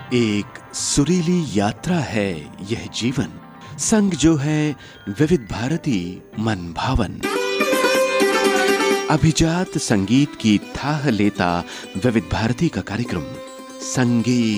एक सुरीली यात्रा है यह जीवन, संग जो है विविध भारती मन भावन। अभिजात संगीत की थाह लेता विविध भारती का कार्यक्रम संगीत